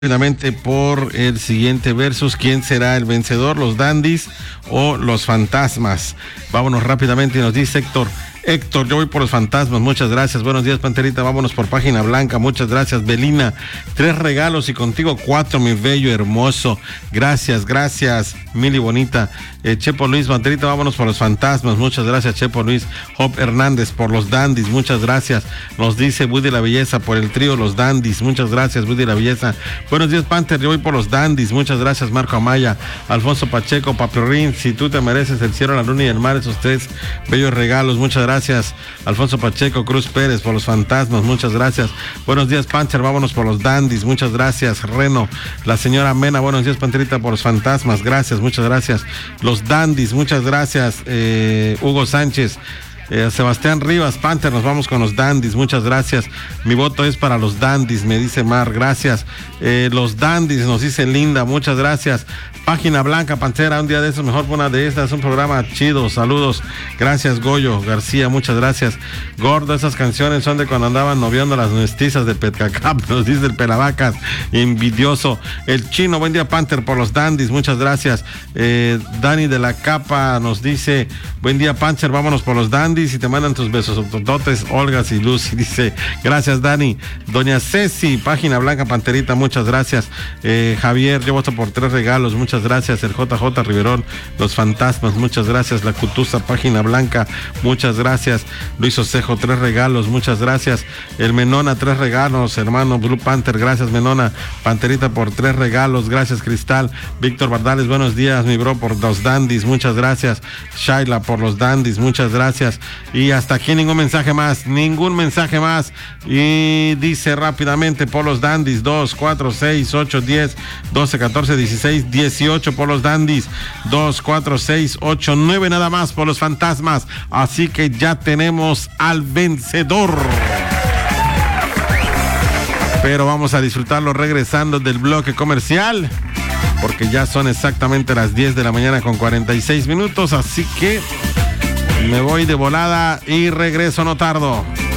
Rápidamente por el siguiente versus, ¿quién será el vencedor, los Dandies o los Fantasmas? Vámonos rápidamente, nos dice Héctor, yo voy por los Fantasmas, muchas gracias. Buenos días, Panterita, vámonos por Página Blanca, muchas gracias. Belina, 3 regalos y contigo 4, mi bello hermoso. Gracias, Mili bonita. Chepo Luis, Panterita, vámonos por los Fantasmas, muchas gracias, Chepo Luis. Job Hernández, por los Dandies, muchas gracias. Nos dice Buddy la Belleza, por el trío Los Dandies, muchas gracias, Buddy la Belleza. Buenos días, Panther, yo voy por los Dandies, muchas gracias, Marco Amaya. Alfonso Pacheco, Papirrín, si tú te mereces el cielo, la luna y el mar, esos 3 bellos regalos, muchas gracias. Alfonso Pacheco, Cruz Pérez, por los Fantasmas, muchas gracias. Buenos días, Pancher, vámonos por los Dandies, muchas gracias. Reno, la señora Mena, buenos días, Panterita, por los Fantasmas, gracias, muchas gracias. Los Dandies, muchas gracias. Hugo Sánchez, Sebastián Rivas, Panther, nos vamos con los Dandies, muchas gracias. Mi voto es para los Dandies, me dice Mar, gracias. Los Dandies, nos dice Linda, muchas gracias. Página Blanca, Pantera, un día de estos, mejor una de estas, un programa chido, saludos. Gracias, Goyo García, muchas gracias. Gordo, esas canciones son de cuando andaban noviando las mestizas de Petcacap, nos dice el Pelavacas, envidioso. El Chino, buen día, Panther, por los Dandies, muchas gracias. Dani de la Capa nos dice, buen día, Panther, vámonos por los Dandies y te mandan tus besos tototes, Olga y Lucy, dice, gracias, Dani. Doña Ceci, Página Blanca, Panterita, muchas gracias. Javier, yo voto por 3 regalos, muchas gracias. El JJ Riverón, los Fantasmas, muchas gracias. La Cutusa, Página Blanca, muchas gracias. Luis Osejo, 3 regalos, muchas gracias. El Menona, 3 regalos, hermano Blue Panther, gracias, Menona. Panterita por 3 regalos, gracias, Cristal. Víctor Bardales, buenos días, mi bro, por los Dandies, muchas gracias. Shaila, por los Dandies, muchas gracias. Y hasta aquí ningún mensaje más. Y dice rápidamente por los Dandies, 2, 4, 6, 8, 10, 12, 14, 16, 18 por los Dandies, 2, 4, 6, 8, 9 nada más por los Fantasmas. Así que ya tenemos al vencedor. Pero vamos a disfrutarlo regresando del bloque comercial, porque ya son exactamente las 10 de la mañana con 46 minutos. Así que me voy de volada y regreso, no tardo.